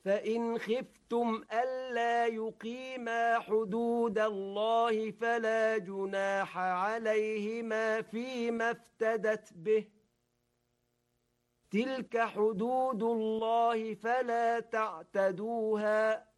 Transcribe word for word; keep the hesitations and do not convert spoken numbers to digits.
فإن خفتم ألا يقيما حدود الله فلا جناح عليهما فيما افتدت به، تلك حدود الله فلا تعتدوها،